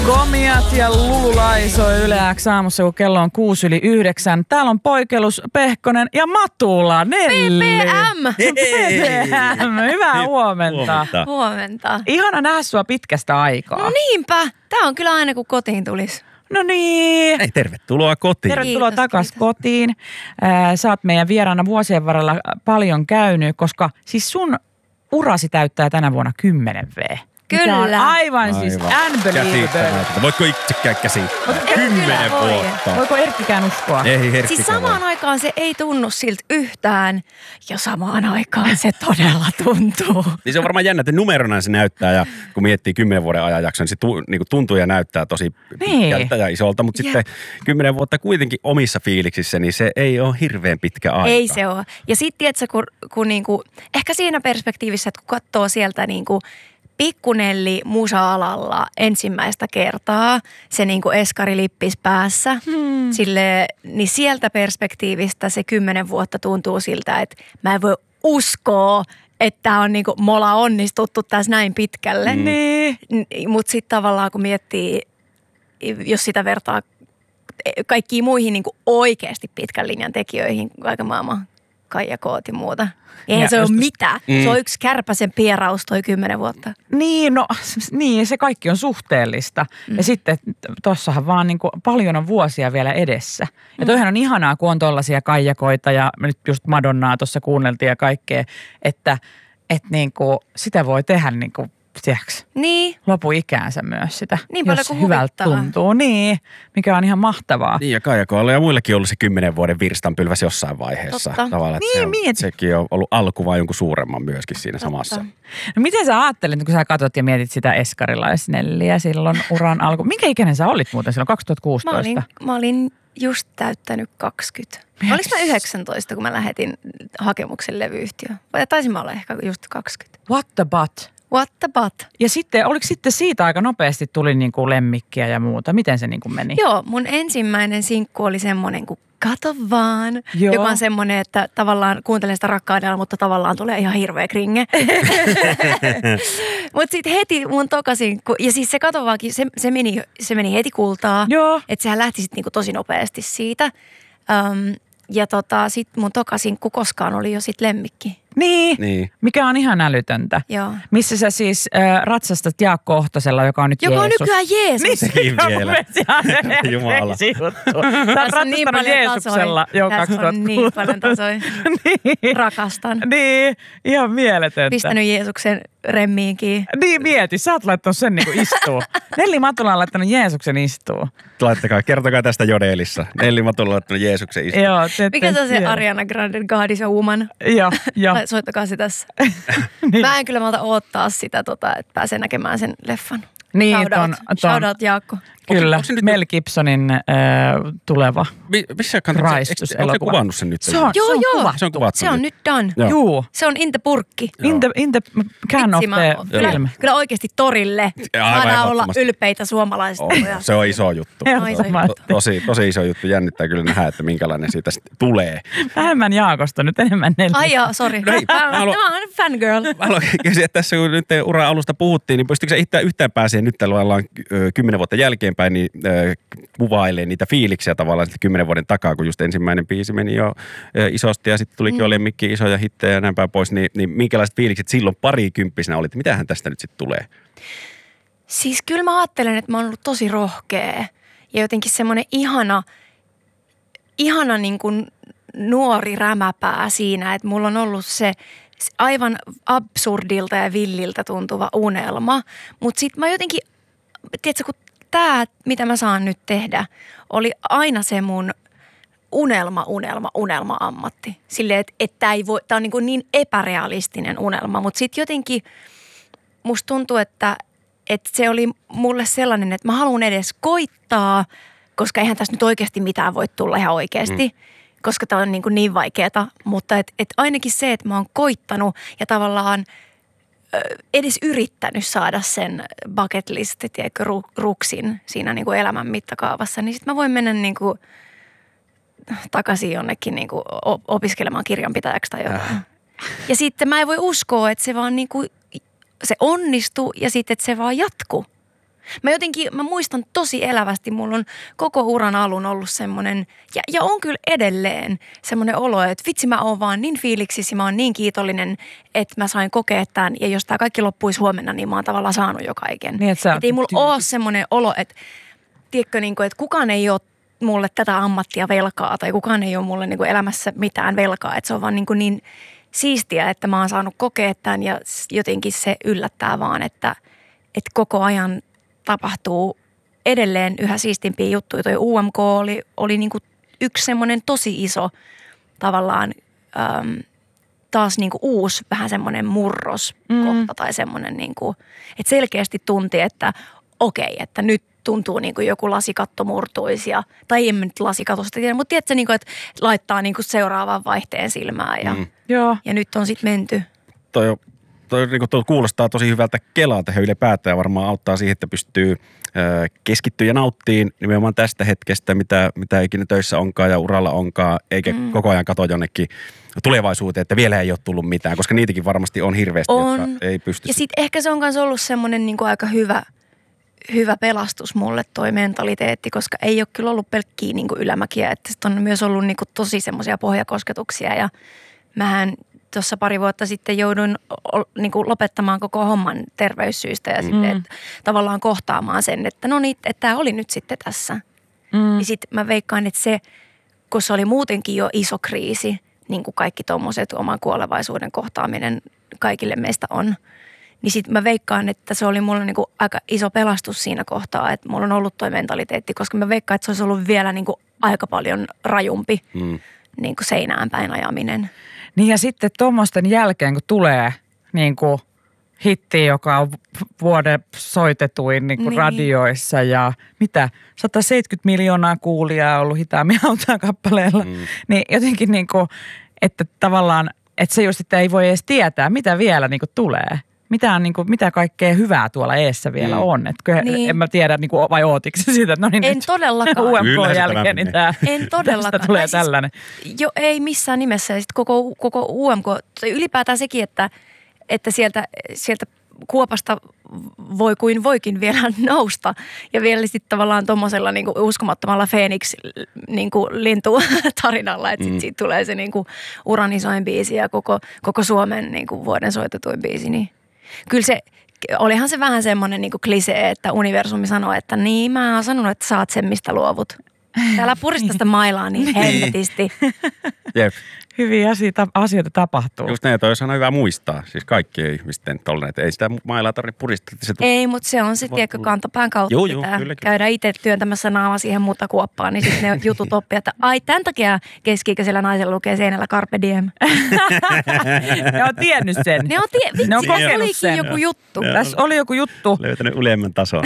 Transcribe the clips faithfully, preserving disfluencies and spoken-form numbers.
Komiat ja Lulu laisoi Yle X aamussa, kun kello on kuusi yli yhdeksän. Täällä on Poikelus, Pehkonen ja Matula. Nelli. P P M. P P M. Hyvää huomenta. Huomenta. Huomenta. Ihana nähdä sua pitkästä aikaa. No niinpä. Tää on kyllä aina kun kotiin tulisi. No niin. Ei, tervetuloa kotiin. Tervetuloa Kiitos, takaisin kiitos. kotiin. Äh, sä oot meidän vieraana vuosien varrella paljon käynyt, koska siis sun urasi täyttää tänä vuonna kymmenen V. Mikä on Kyllä. aivan siis unbelievable. Käsittämätöntä. Voitko itsekään käsittää? Kymmenen voi. vuotta. Voiko Erkkikään uskoa? Ei herkkikään Siis samaan aikaan se ei tunnu siltä yhtään ja samaan aikaan se todella tuntuu. Niin se on varmaan jännä, että numerona se näyttää ja kun miettii kymmenen vuoden ajanjakson, niin se tu, niin kuin tuntuu ja näyttää tosi Niin. pitkältä ja isolta, mutta Ja. sitten kymmenen vuotta kuitenkin omissa fiiliksissä, niin se ei ole hirveän pitkä aika. Ei se ole. Ja sitten tiedätkö, kun, kun niinku, ehkä siinä perspektiivissä, että kun katsoo sieltä niinku pikkunelli musa-alalla ensimmäistä kertaa, se niinku eskarilippis päässä, hmm. sille, niin sieltä perspektiivistä se kymmenen vuotta tuntuu siltä, että mä en voi uskoa, että on niinku, me ollaan onnistuttu tässä näin pitkälle. Mm. Niin. Mutta sitten tavallaan kun miettii, jos sitä vertaa kaikkiin muihin niinku oikeasti pitkän linjan tekijöihin, kaiken maailman Kaija Koot ja muuta. Eihän Ja se ole just- mitään. Mm. Se on yksi kärpäsen pieraus toi kymmenen vuotta. Niin, no niin, se kaikki on suhteellista. Mm. Ja sitten tossahan vaan niin kuin, paljon on vuosia vielä edessä. Ja toihan on ihanaa, kun on tollaisia Kaijakoita ja nyt just Madonnaa tuossa kuunneltiin ja kaikkea, että, että niin kuin, sitä voi tehdä niin kuin, tiedätkö, Niin. lopuikäänsä myös sitä, Niin paljon jos kuin hyvältä huvittaa. tuntuu. Niin, mikä on ihan mahtavaa. Niin ja Kaijakoilla ja muillakin on ollut se kymmenen vuoden virstanpylväs jossain vaiheessa. Totta. Tavallaan, että Niin, se on, mieti. sekin on ollut alku vai jonkun suuremman myöskin siinä Totta. samassa. No miten sä ajattelit, kun sä katsot ja mietit sitä eskarilaisnelliä silloin uran alku? Minkä ikäinen sä olit muuten silloin Mä kaksituhattakuusitoista? olin, mä olin just täyttänyt kaksikymmentä. Olis mä yhdeksäntoista, kun mä lähetin hakemuksen levyyhtiöön? Vai taisin mä olla ehkä just kaksikymmentä. What the butt? What the butt? Ja sitten, oliko sitten siitä aika nopeasti tuli niin kuin lemmikkiä ja muuta? Miten se niin kuin meni? Joo, mun ensimmäinen sinkku oli semmoinen kuin Kato vaan, Joo. joka on semmoinen, että tavallaan kuuntelen sitä rakkaudella, mutta tavallaan tulee ihan hirveä kringe. Mutta sitten heti mun tokasinkku, ja siis se Kato vaankin, se, se, meni, se meni heti kultaa. Joo. Että sehän lähti sitten niinku tosi nopeasti siitä. Öm, ja tota, sitten mun tokasinkku koskaan oli jo sit lemmikki. Niin, Niin. mikä on ihan älytöntä. Joo. Missä sä siis äh, ratsastat Jaakko Ohtosella, joka on nyt Joka on Jeesus. nykyään Jeesus. Niin, Sekin se on vielä. mun mielestä ihan Jumala. crazy juttu. Sä oot Tässä on niin ratsastanut paljon Jeesuksella tasoja. jo Tässä on kaksituhattakuusi. niin paljon tasoja. niin. Rakastan. Niin, ihan mieletöntä. Pistänyt Jeesuksen remmiin kiinni. Niin, mieti, sä oot laittanut sen niinku istuu. Nelli Matula on laittanut Jeesuksen istuu. Laittakaa, kertokaa tästä Jodelissa. Nelli Matula on laittanut Jeesuksen istuun. Joo, te, Mikä te se on se tiedä. Ariana Grande God is a Woman? Joo, joo. Lai- Soittakaa se tässä. Niin. Mä en kyllä malta odottaa sitä, tota, että pääsee näkemään sen leffan. Niin, Shout out. ton- ton- Shout out Jaakko. Kyllä, onko se nyt- Mel Gibsonin äh, tuleva. Mi- Missä kannattaa? Raistuselokuva. Onko se kuvannut sen nyt? Se on, Joo, se on joo. kuvattu. Se on kuvattu Se on nyt done. Joo. Juu. Se on in the purkki. In the, in the can of Vitsi, mä- the kyllä, film. kyllä oikeasti torille. Aivan Saadaan olla ehdottomasti. ylpeitä suomalaisista. On. Se on iso juttu. Joo, iso juttu. To- tosi, tosi iso juttu. Jännittää kyllä nähdä, että minkälainen siitä sitten tulee. Vähemmän Jaakosta, nyt enemmän Nelli. Ai jaa, sori. No ei, Mä, mä haluan- mä oon fangirl. Mä haluan kysyä, että tässä kun nyt uran alusta puhuttiin, niin pystytkö sä yhtään, yhtään pääsee nyt tällä ollaan ö, kymmenen vuotta jälkeenpäin, niin ö, kuvailee niitä fiiliksiä tavallaan sitten kymmenen vuoden takaa, kun just ensimmäinen biisi meni jo ö, isosti ja sitten tulikin mm. jo lemmikki isoja hittejä ja näin päin pois, niin, niin minkälaiset fiilikset silloin parikymppisenä olit? Mitähän tästä nyt sitten tulee? Siis kyllä mä ajattelen, että mä oon ollut tosi rohkea ja jotenkin semmoinen ihana, ihana niin kuin nuori rämäpää siinä, että mulla on ollut se aivan absurdilta ja villiltä tuntuva unelma, mutta sitten mä jotenkin, tiedätkö, kun tämä, mitä mä saan nyt tehdä, oli aina se mun unelma, unelma, unelma-ammatti. Silleen, että et tämä et on niin, kuin niin epärealistinen unelma, mutta sitten jotenkin musta tuntuu, että että se oli mulle sellainen, että mä haluan edes koittaa, koska eihän tässä nyt oikeasti mitään voi tulla ihan oikeasti, mm. koska tämä on niin, kuin niin vaikeaa. Mutta et, et ainakin se, että mä oon koittanut ja tavallaan ö, edes yrittänyt saada sen bucket list, tiedätkö, ru, ruksin siinä niin kuin elämän mittakaavassa, niin sitten mä voin mennä niin kuin takaisin jonnekin niin kuin opiskelemaan kirjanpitäjäksi tai jotain. Äh. Ja sitten mä en voi uskoa, että se vaan niin kuin se onnistuu ja sitten, että se vaan jatkuu. Mä jotenkin, mä muistan tosi elävästi, mulla on koko uran alun ollut semmoinen, ja, ja on kyllä edelleen semmoinen olo, että vitsi mä oon vaan niin fiiliksissä, mä oon niin kiitollinen, että mä sain kokea tämän, ja jos tää kaikki loppuisi huomenna, niin mä oon tavallaan saanut jo kaiken. Niin, että et ei mulla tyydy. Ole semmoinen olo, että tiedätkö, niin kuin, että kukaan ei ole mulle tätä ammattia velkaa, tai kukaan ei ole mulle niin kuin elämässä mitään velkaa, että se on vaan niin, kuin niin siistiä, että mä oon saanut kokea tämän, ja jotenkin se yllättää vaan, että että koko ajan tapahtuu edelleen yhä siistimpiä juttuja. Toi U M K oli, oli niinku yksi semmoinen tosi iso tavallaan äm, taas niinku uusi vähän semmoinen murroskohta mm. tai semmoinen, niinku, että selkeästi tunti, että okei, että nyt tuntuu niin kuin joku lasikatto murtuisi, ja, tai en nyt lasikatosta tiedä, mutta tiedätkö, niin kuin, että laittaa niin kuin seuraavan vaihteen silmään, ja, mm. ja nyt on sitten menty. Toi on Toi, niin toi kuulostaa tosi hyvältä kelaa tehdä ylipäätään ja varmaan auttaa siihen, että pystyy ö, keskittyä ja nauttiin nimenomaan tästä hetkestä, mitä, mitä ikinä töissä onkaan ja uralla onkaan, eikä mm. koko ajan katso jonnekin tulevaisuuteen, että vielä ei ole tullut mitään, koska niitäkin varmasti on hirveästi, on. Jotka ei pysty. Ja sitten ehkä se on myös ollut semmoinen niin kuin aika hyvä, hyvä pelastus mulle toi mentaliteetti, koska ei ole kyllä ollut pelkkiä niin kuin ylämäkiä, että sit on myös ollut niin kuin tosi semmoisia pohjakosketuksia, ja mähän tuossa pari vuotta sitten jouduin niin kuin lopettamaan koko homman terveyssyistä ja mm. sitten että tavallaan kohtaamaan sen, että no niin, että tämä oli nyt sitten tässä. Mm. Ja sitten mä veikkaan, että se, kun se oli muutenkin jo iso kriisi, niin kuin kaikki tuommoiset oman kuolevaisuuden kohtaaminen kaikille meistä on, niin sitten mä veikkaan, että se oli mulle niin kuin aika iso pelastus siinä kohtaa, että mulla on ollut toi mentaliteetti, koska mä veikkaan, että se olisi ollut vielä niin kuin aika paljon rajumpi mm. niin kuin seinään päin ajaminen. Niin ja sitten tuommoisten jälkeen, kun tulee niin kuin hitti, joka on vuoden soitetuin niin kuin niin. radioissa ja mitä, sata seitsemänkymmentä miljoonaa kuulijaa on ollut Hitaammin hautaan kappaleella, mm. niin jotenkin niin kuin, että tavallaan, että se just, että ei voi edes tietää, mitä vielä niin kuin tulee. Mitä, on, niin kuin, mitä kaikkea hyvää tuolla eessä vielä mm. on. Että niin. En mä tiedä, niin kuin, vai ootiko se siitä, että no niin en nyt todellakaan. U M K jälkeen, niin tämä, en todellakaan. tästä tulee siis, tällainen. Jo, ei missään nimessä. Ja sitten koko, koko U M K, ylipäätään sekin, että, että sieltä, sieltä kuopasta voi kuin voikin vielä nousta. Ja vielä sitten tavallaan tuommoisella niin kuin uskomattomalla Phoenix-lintu-tarinalla, että sitten mm. siitä tulee se niin kuin uran isoin biisi ja koko, koko Suomen niin kuin vuoden soitetuin biisi, niin kyllä se, olihan se vähän semmoinen niin kuin klisee, että universumi sanoo, että niin mä oon sanonut, että saat sen, mistä luovut. Täällä purista sitä mailaa niin hemmetisti. Jep. Hyviä asioita, asioita tapahtuu. Just näin, toi on hyvä muistaa. Siis kaikkien ihmisten tollainen, että ei sitä mailaa tarvitse puristaa. Se ei, mutta se on sitten, tiedätkö, kantapään kautta joo, pitää joo, käydä itse työntämässä naama siihen mutakuoppaan, niin sitten ne jutut oppii, että ai tämän takia keski-ikäisellä naisella lukee seinällä Carpe Diem. Ne on tiennyt sen. Ne on, tie- vitsi, ne on kokenut sen. Joku juttu. Ja tässä oli joku juttu. Löytänyt ylemmän tason.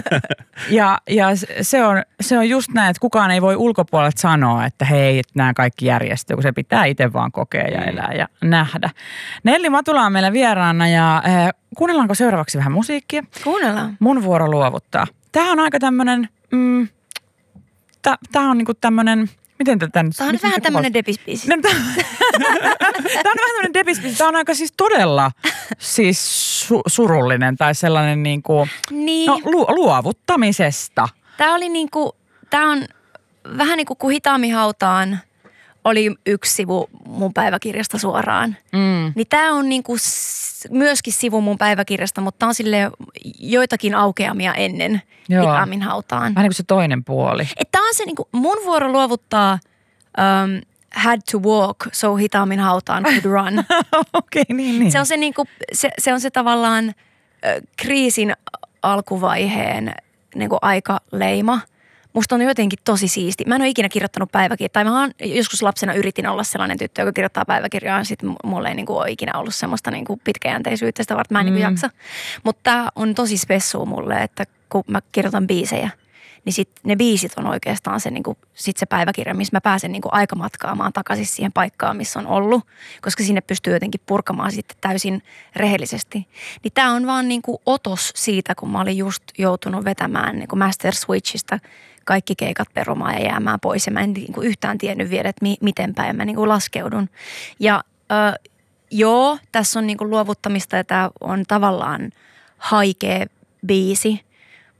ja ja se, on, se on just näin, että kukaan ei voi ulkopuolelta sanoa, että hei, että nämä kaikki järjestyy, kun se pitää itse vaan kokea ja elää ja nähdä. Nelli Matula on meillä vieraana ja äh, kuunnellaanko seuraavaksi vähän musiikkia? Kuunnellaan. Mun vuoro luovuttaa. Tämä on aika tämmönen, mm, tämä on niinku tämmönen, miten tätä nyt? Tämä on vähän tämmönen debispiisi. Tämä on vähän tämmönen debispiisi. Tämä on aika siis todella siis su- surullinen tai sellainen niinku, niin. no, lu- luovuttamisesta. Tämä oli niinku, tämä on vähän niin kuin kun Hitaammin hautaan oli yksi sivu mun päiväkirjasta suoraan. Mm. Niin tää on niinku myöskin sivu mun päiväkirjasta, mutta tää on silleen joitakin aukeamia ennen Hitaammin hautaan. Vähän niin kuin se toinen puoli. Että tää on se niinku, mun vuoro luovuttaa um, had to walk, so Hitaammin hautaan could run. Okei, okay, niin, niin. Se on se niinku, se, se on se tavallaan ö, kriisin alkuvaiheen niinku aikaleima. Musta on jotenkin tosi siisti. Mä en ole ikinä kirjoittanut päiväkirjaa. Tai mä oon joskus lapsena yritin olla sellainen tyttö, joka kirjoittaa päiväkirjaa. Sitten mulla ei niinku ole ikinä ollut semmoista niinku pitkäjänteisyyttä. Sitä varten mä en mm. niinku jaksa. Mutta tää on tosi spessua mulle, että kun mä kirjoitan biisejä, niin sit ne biisit on oikeastaan se, niinku, sit se päiväkirja, missä mä pääsen niinku aikamatkaamaan takaisin siihen paikkaan, missä on ollut. Koska sinne pystyy jotenkin purkamaan sitten täysin rehellisesti. Niin tää on vaan niinku otos siitä, kun mä olin just joutunut vetämään niinku Master Switchistä kaikki keikat perumaan ja jäämään pois. Ja mä en niinku yhtään tiennyt vielä, että mi- miten päin mä niinku laskeudun. Ja ö, joo, tässä on niinku luovuttamista ja tää on tavallaan haikea biisi.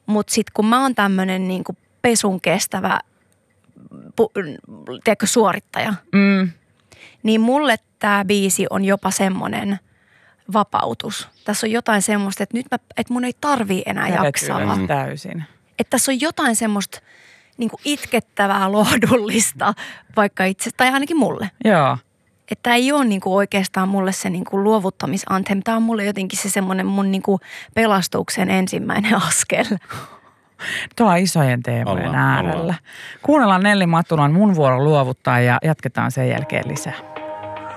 Mutta sitten kun mä oon tämmöinen niinku pesun kestävä pu, tiedätkö, suorittaja, Mm. niin mulle tämä biisi on jopa semmoinen vapautus. Tässä on jotain semmoista, että nyt mä, että mun ei tarvii enää Kädet jaksaa. ylös täysin. Että tässä on jotain semmoista niin kuin itkettävää, lohdullista, vaikka itse, tai ainakin mulle. Joo. Että ei ole niin kuin oikeastaan mulle se niin kuin luovuttamisantem. Tämä on mulle jotenkin se semmoinen mun niin kuin pelastuksen ensimmäinen askel. Tuolla isojen teemojen Ollaan, äärellä. ollaan. Kuunnellaan Nelli Mattulan Mun vuoro luovuttaa ja jatketaan sen jälkeen lisää.